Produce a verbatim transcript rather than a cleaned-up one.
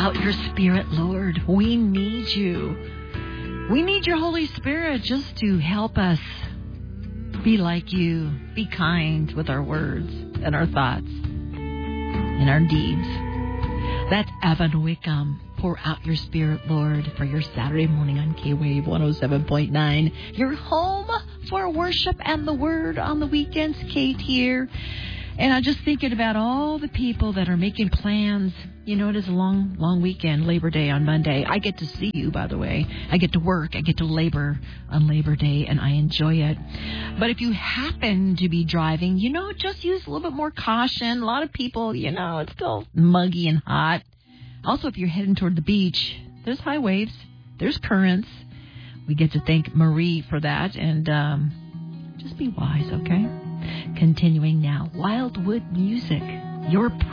out your Spirit, Lord. We need you. We need your Holy Spirit just to help us be like you, be kind with our words and our thoughts and our deeds. That's Evan Wickham. Pour out your Spirit, Lord, for your Saturday morning on K-Wave one oh seven point nine. Your home for worship and the Word on the weekends. Kate here. And I'm just thinking about all the people that are making plans. You know, it is a long, long weekend, Labor Day on Monday. I get to see you, by the way. I get to work. I get to labor on Labor Day, and I enjoy it. But if you happen to be driving, you know, just use a little bit more caution. A lot of people, you know, it's still muggy and hot. Also, if you're heading toward the beach, there's high waves. There's currents. We get to thank Marie for that. And um, just be wise, okay? Continuing now, Wildwood Music, your